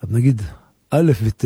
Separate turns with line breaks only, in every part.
נגיד א' ות'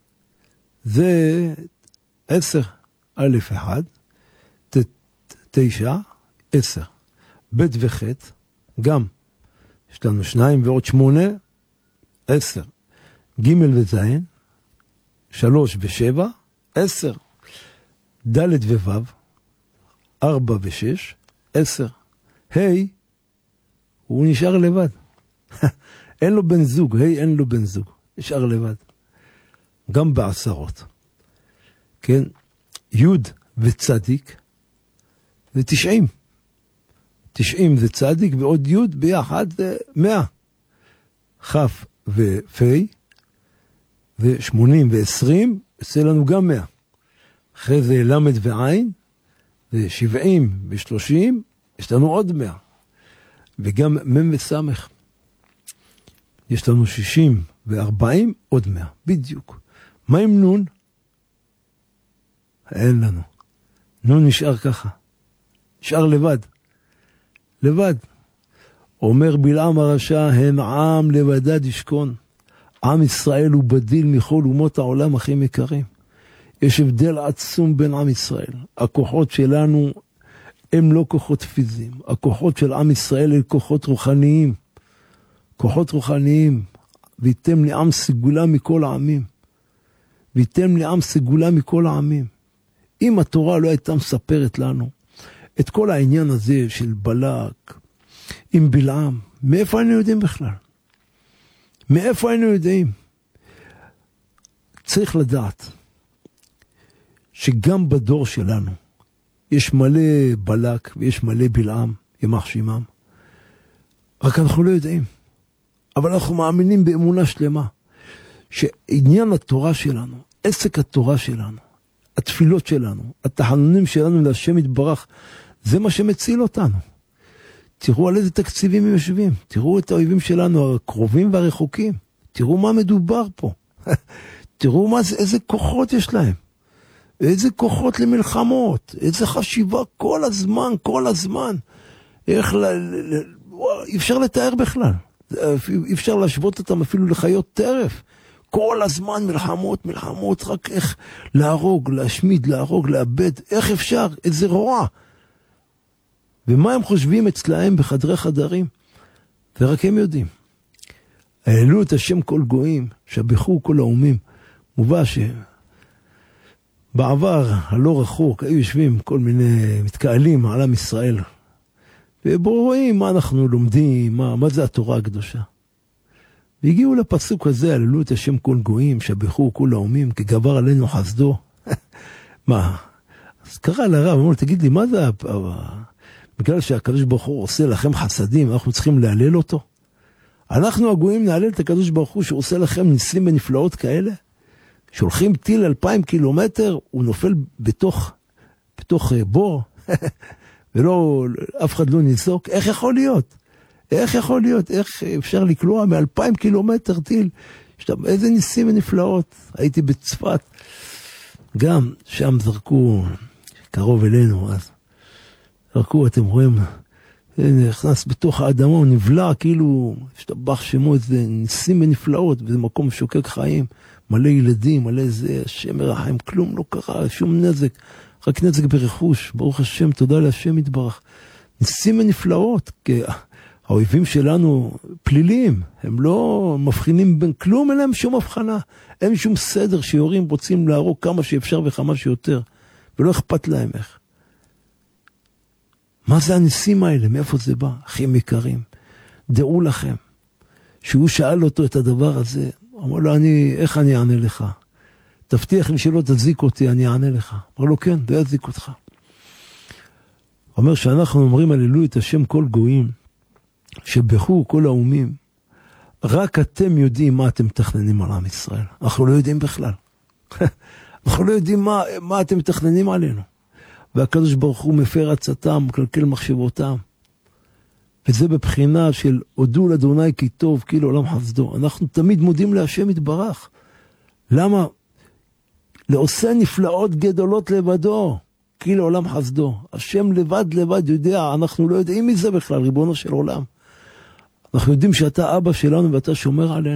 זה 10, א' 1, ת' 9, 10. ב' וח' גם. יש לנו 2 ועוד 8, 10. ג' וז' 3 ו7, 10. ד' וו' 4 ו6, 10. ה' הוא נשאר לבד. אין לו בן זוג, אין לו בן זוג. נשאר לבד. גם בעשרות. כן? י' וצדיק זה 90. 90 זה צדיק ועוד י' ביחד זה 100. כ' ופ' ו80 ו20 יוצא לנו גם 100. אחרי זה למד ועין ו70 ו30 יש לנו עוד 100. וגם מ' וסמך. יש לנו 60 ו40 עוד 100. בדיוק. מה עם נון? אין לנו. נון נשאר ככה. נשאר לבד. לבד. אומר בלעם הרשע, הם עם לבדד ישכון. עם ישראל הוא בדיל מכל אומות העולם הכי יקרים. יש הבדל עצום בין עם ישראל. הכוחות שלנו הם לא כוחות פיזיים. הכוחות של עם ישראל הם כוחות רוחניים. כוחות רוחניים. ויתם לי עם סגולה מכל העמים. ויתם לי עם סגולה מכל העמים. אם התורה לא הייתה מספרת לנו את כל העניין הזה של בלק עם בלעם, מאיפה היינו יודעים בכלל? מאיפה היינו יודעים? צריך לדעת שגם בדור שלנו יש מלא בלק ויש מלא בלעם, ימח שמם. רק אנחנו לא יודעים. אבל אנחנו מאמינים באמונה שלמה שעניין התורה שלנו, עסק התורה שלנו, התפילות שלנו, התחנונים שלנו להשם יתברך, זה מה שמציל אותנו. תראו על איזה תקציבים הם יושבים. תראו את האויבים שלנו, הקרובים והרחוקים. תראו מה מדובר פה. תראו איזה כוחות יש להם. איזה כוחות למלחמות. איזה חשיבה כל הזמן, כל הזמן. איך אי אפשר לתאר בכלל. אי אפשר להשוות אותם אפילו לחיות טרף. כל הזמן מלחמות, מלחמות, רק איך להרוג, להשמיד, להרוג, לאבד. איך אפשר? איזה רוע. ומה הם חושבים אצלהם בחדרי חדרים? ורק הם יודעים. העלו את השם כל גויים, שבחו כל האומים. מובא שבעבר הלא רחוק היו יושבים כל מיני מתקהלים על עם ישראל. ובואו רואים מה אנחנו לומדים, מה זה התורה הקדושה. והגיעו לפסוק הזה, העלו את השם כל גויים, שבחו כל האומים, כי גבר עלינו חסדו. מה? אז קרא לרב, אמרו, תגיד לי, מה זה בגלל שהקדוש ברוך הוא עושה לכם חסדים, אנחנו צריכים להלל אותו? אנחנו הגויים נעלל את הקדוש ברוך הוא שעושה לכם ניסים ונפלאות כאלה? שולחים טיל 2,000 קילומטר, הוא נופל בתוך בור, ולא, אף אחד לא ניסוק. איך יכול להיות? איך יכול להיות? איך אפשר לקלוע מ2,000 קילומטר טיל? איזה ניסים ונפלאות. הייתי בצפת, גם שם זרקו, קרוב אלינו אז, זרקו, אתם רואים, נכנס בתוך האדמה, הוא נבלע, כאילו, השתבח שמו, איזה ניסים ונפלאות, וזה מקום שוקק חיים, מלא ילדים, מלא זה, השם מרחם, כלום לא קרה, שום נזק, רק נזק ברכוש, ברוך השם, תודה להשם יתברך. ניסים ונפלאות, כי האויבים שלנו פלילים, הם לא מבחינים בין כלום, אין להם שום הבחנה, אין שום סדר שיורים רוצים להרוג כמה שאפשר וכמה שיותר, ולא אכפת להם איך. מה זה הניסים האלה? מאיפה זה בא? אחים יקרים, דעו לכם, שהוא שאל אותו את הדבר הזה, אמר לו, איך אני אענה לך? תבטיח לי שלא תזיק אותי, אני אענה לך. אמר לו, כן, לא יזיק אותך. אומר שאנחנו אומרים, הללו את השם כל גויים, שבחו כל האומים, רק אתם יודעים מה אתם מתכננים על עם ישראל. אנחנו לא יודעים בכלל. אנחנו לא יודעים מה אתם מתכננים עלינו. והקדוש ברוך הוא מפר עצתם, מקלקל מחשבותם. וזה בבחינה של הודו לאדוני כי טוב, כי לעולם חסדו. אנחנו תמיד מודים להשם יתברך. למה? לעושה נפלאות גדולות לבדו, כי לעולם חסדו. השם לבד יודע, אנחנו לא יודעים מזה בכלל, ריבונו של עולם. אנחנו יודעים שאתה אבא שלנו ואתה שומר עלינו.